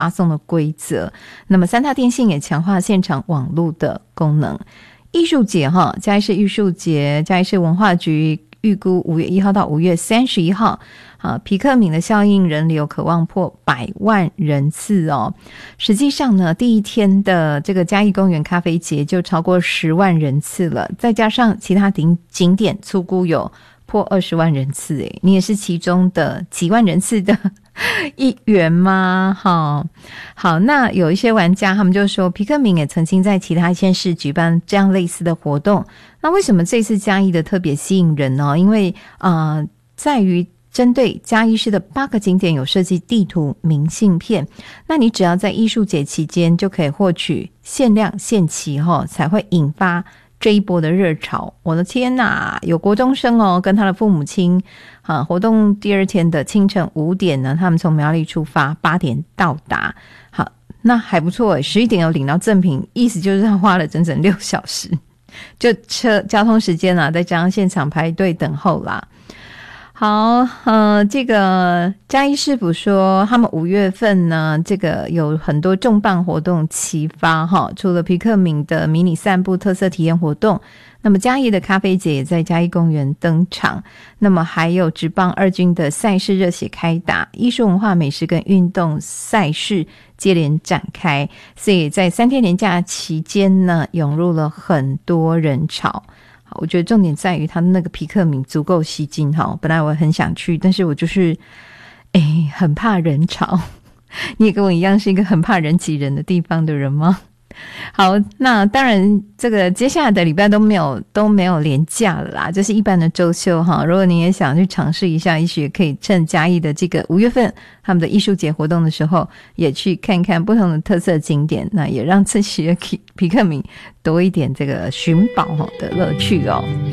发送的规则。那么三大电信也强化现场网络的功能。艺术节嘉义市艺术节，嘉义市文化局预估5月1号到5月31号皮克敏的效应人流渴望破100万人次哦。实际上呢，第一天的这个嘉义公园咖啡节就超过10万人次了，再加上其他景点粗估有破20万人次耶，你也是其中的几万人次的一员吗？好，那有一些玩家他们就说，皮克敏也曾经在其他县市举办这样类似的活动，那为什么这次嘉义的特别吸引人呢？因为在于针对嘉义市的8个景点有设计地图明信片，那你只要在艺术节期间就可以获取限量限期才会引发这一波的热潮。我的天哪，有国中生跟他的父母亲活动第二天的清晨5点呢，他们从苗栗出发，8点到达。好，那还不错11点有领到赠品，意思就是他花了整整6小时，就交通时间再加上现场排队等候啦。好，这个嘉义市府说，他们5月份呢，这个有很多重磅活动齐发除了皮克敏的迷你散步特色体验活动，那么嘉义的咖啡节也在嘉义公园登场，那么还有职棒2军的赛事热血开打，艺术文化美食跟运动赛事接连展开，所以在3天连假期间呢，涌入了很多人潮。我觉得重点在于他的那个皮克敏足够吸睛本来我很想去，但是我就是很怕人潮。你也跟我一样是一个很怕人挤人的地方的人吗？好，那当然这个接下来的礼拜都没有连假了啦，这是一般的周休如果你也想去尝试一下，也许也可以趁嘉义的这个5月份他们的艺术节活动的时候，也去看看不同的特色景点，那也让自己的皮克敏多一点这个寻宝的乐趣哦。